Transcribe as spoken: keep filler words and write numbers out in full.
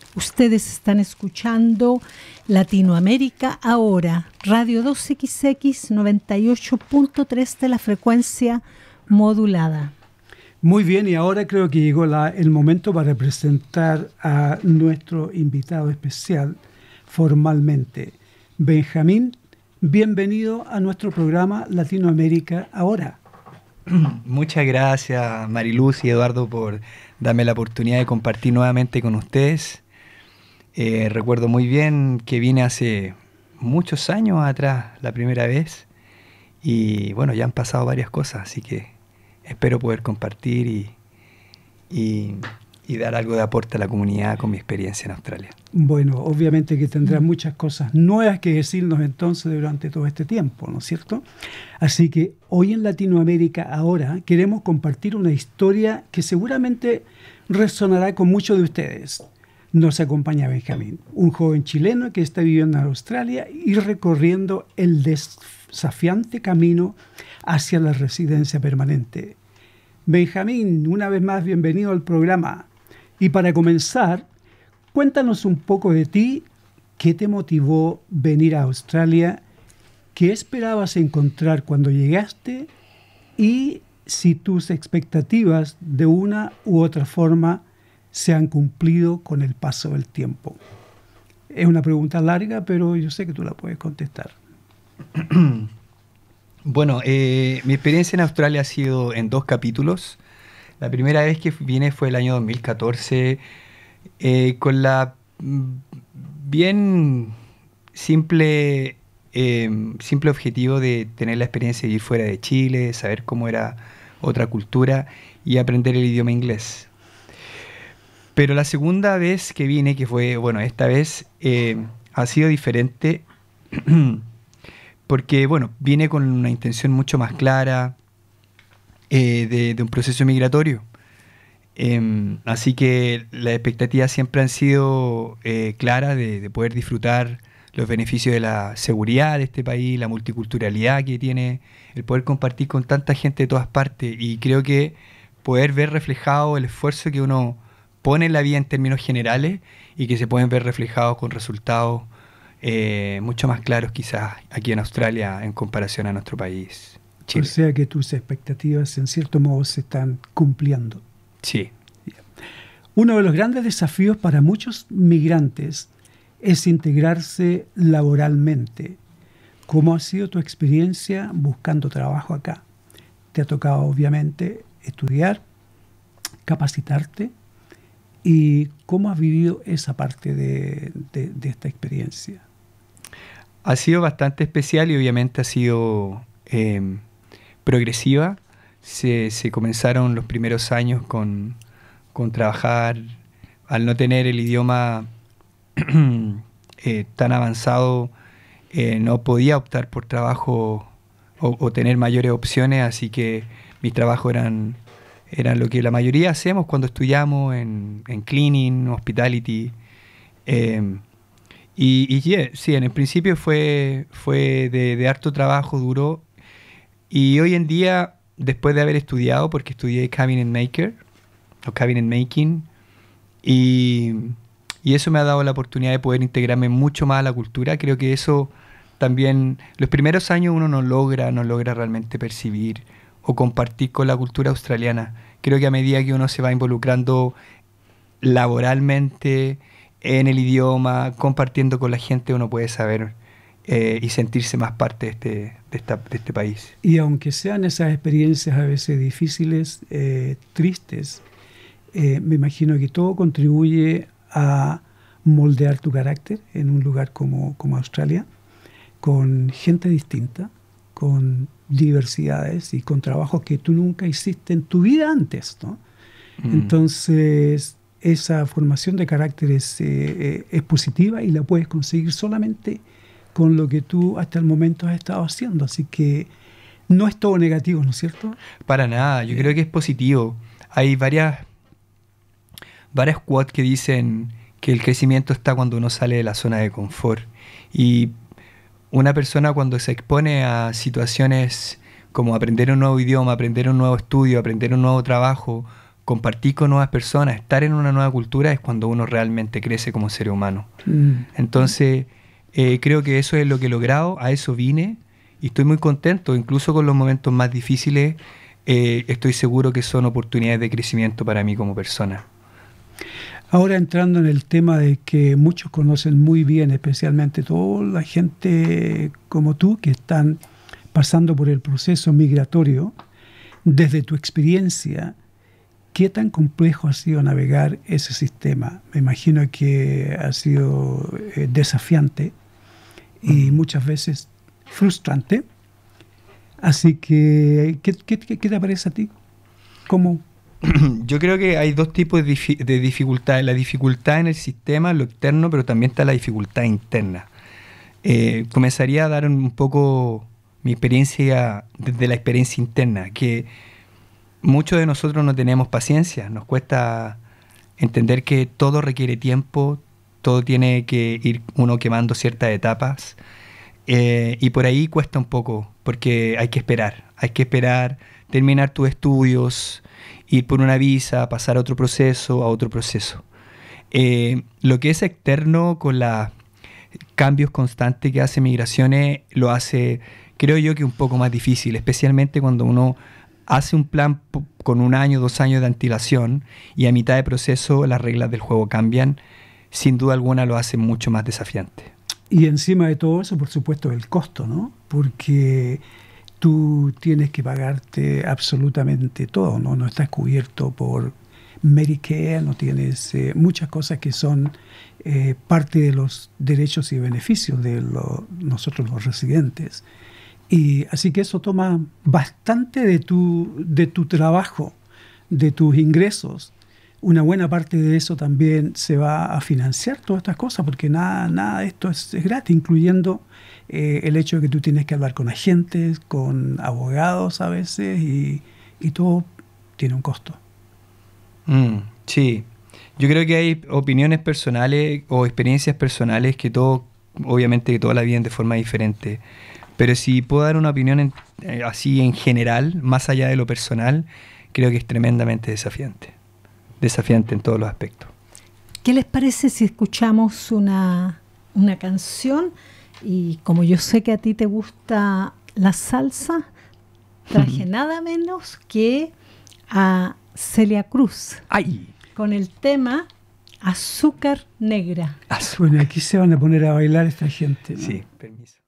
Ustedes están escuchando Latinoamérica Ahora, Radio dos equis equis noventa y ocho punto tres de la frecuencia modulada. Muy bien, y ahora creo que llegó la, el momento para presentar a nuestro invitado especial formalmente. Benjamín, bienvenido a nuestro programa Latinoamérica Ahora. Muchas gracias, Mariluz y Eduardo, por darme la oportunidad de compartir nuevamente con ustedes. Eh, recuerdo muy bien que vine hace muchos años atrás, la primera vez, y bueno, ya han pasado varias cosas, así que espero poder compartir y, y, y dar algo de aporte a la comunidad con mi experiencia en Australia. Bueno, obviamente que tendrás muchas cosas nuevas que decirnos entonces durante todo este tiempo, ¿no es cierto? Así que hoy en Latinoamérica Ahora queremos compartir una historia que seguramente resonará con muchos de ustedes. Nos acompaña Benjamín, un joven chileno que está viviendo en Australia y recorriendo el desafiante camino hacia la residencia permanente. Benjamín, una vez más, bienvenido al programa. Y para comenzar, cuéntanos un poco de ti, qué te motivó venir a Australia, qué esperabas encontrar cuando llegaste y si tus expectativas de una u otra forma se han cumplido con el paso del tiempo. Es una pregunta larga, pero yo sé que tú la puedes contestar. Bueno, eh, mi experiencia en Australia ha sido en dos capítulos. La primera vez que vine fue el año dos mil catorce, eh, con la bien simple, eh, simple objetivo de tener la experiencia de ir fuera de Chile, saber cómo era otra cultura y aprender el idioma inglés. Pero la segunda vez que vine, que fue, bueno, esta vez eh, ha sido diferente porque, bueno, vine con una intención mucho más clara eh, de, de un proceso migratorio. Eh, así que las expectativas siempre han sido eh, claras de, de poder disfrutar los beneficios de la seguridad de este país, la multiculturalidad que tiene, el poder compartir con tanta gente de todas partes y creo que poder ver reflejado el esfuerzo que uno pone en la vida en términos generales y que se pueden ver reflejados con resultados eh, mucho más claros quizás aquí en Australia en comparación a nuestro país, Chile. O sea que tus expectativas en cierto modo se están cumpliendo. Sí. Uno de los grandes desafíos para muchos migrantes es integrarse laboralmente. ¿Cómo ha sido tu experiencia buscando trabajo acá? Te ha tocado obviamente estudiar, capacitarte. ¿Y cómo has vivido esa parte de, de, de esta experiencia? Ha sido bastante especial y obviamente ha sido eh, progresiva. Se, se comenzaron los primeros años con, con trabajar, al no tener el idioma eh, tan avanzado, eh, no podía optar por trabajo o, o tener mayores opciones, así que mis trabajos eran... Era lo que la mayoría hacemos cuando estudiamos en, en cleaning, hospitality. Eh, y y yeah, sí, en el principio fue, fue de, de harto trabajo, duro. Y hoy en día, después de haber estudiado, porque estudié cabinet maker, o cabinet making, y, y eso me ha dado la oportunidad de poder integrarme mucho más a la cultura. Creo que eso también, los primeros años uno no logra, no logra realmente percibir o compartir con la cultura australiana. Creo que a medida que uno se va involucrando laboralmente en el idioma, compartiendo con la gente, uno puede saber eh, y sentirse más parte de este, de, esta, de este país. Y aunque sean esas experiencias a veces difíciles, eh, tristes, eh, me imagino que todo contribuye a moldear tu carácter en un lugar como, como Australia, con gente distinta, con diversidades y con trabajos que tú nunca hiciste en tu vida antes, ¿no? Mm. Entonces, esa formación de carácter es, eh, es positiva y la puedes conseguir solamente con lo que tú hasta el momento has estado haciendo. Así que no es todo negativo, ¿no es cierto? Para nada, yo eh. creo que es positivo. Hay varias, varias quotes que dicen que el crecimiento está cuando uno sale de la zona de confort. Y una persona cuando se expone a situaciones como aprender un nuevo idioma, aprender un nuevo estudio, aprender un nuevo trabajo, compartir con nuevas personas, estar en una nueva cultura es cuando uno realmente crece como ser humano. Mm. Entonces, eh, creo que eso es lo que he logrado, a eso vine y estoy muy contento, incluso con los momentos más difíciles, eh, estoy seguro que son oportunidades de crecimiento para mí como persona. Ahora entrando en el tema de que muchos conocen muy bien, especialmente toda la gente como tú que están pasando por el proceso migratorio, desde tu experiencia, ¿qué tan complejo ha sido navegar ese sistema? Me imagino que ha sido eh, desafiante y muchas veces frustrante. Así que, ¿qué, qué, qué te parece a ti? ¿Cómo? Yo creo que hay dos tipos de, difi de dificultades. La dificultad en el sistema, lo externo, pero también está la dificultad interna. Eh, comenzaría a dar un poco mi experiencia desde la experiencia interna, que muchos de nosotros no tenemos paciencia, nos cuesta entender que todo requiere tiempo, todo tiene que ir uno quemando ciertas etapas, eh, y por ahí cuesta un poco, porque hay que esperar, hay que esperar, terminar tus estudios, ir por una visa, pasar a otro proceso, a otro proceso. Eh, lo que es externo con los cambios constantes que hace Migraciones, lo hace, creo yo, que un poco más difícil, especialmente cuando uno hace un plan con un año, dos años de antelación y a mitad de proceso las reglas del juego cambian, sin duda alguna lo hace mucho más desafiante. Y encima de todo eso, por supuesto, el costo, ¿no? Porque tú tienes que pagarte absolutamente todo, ¿no? No estás cubierto por Medicare, no tienes eh, muchas cosas que son eh, parte de los derechos y beneficios de lo, nosotros los residentes. Y así que eso toma bastante de tu, de tu trabajo, de tus ingresos. Una buena parte de eso también se va a financiar todas estas cosas, porque nada, nada de esto es, es gratis, incluyendo eh, el hecho de que tú tienes que hablar con agentes, con abogados a veces, y, y todo tiene un costo. Mm, sí, yo creo que hay opiniones personales o experiencias personales que todo, obviamente que todas la viven de forma diferente. Pero si puedo dar una opinión en, eh, así en general, más allá de lo personal, creo que es tremendamente desafiante. Desafiante en todos los aspectos. ¿Qué les parece si escuchamos una, una canción? Y como yo sé que a ti te gusta la salsa, traje nada menos que a Celia Cruz. ¡Ay! Con el tema Azúcar Negra. Azúcar. Bueno, aquí se van a poner a bailar esta gente, ¿no? Sí, permiso.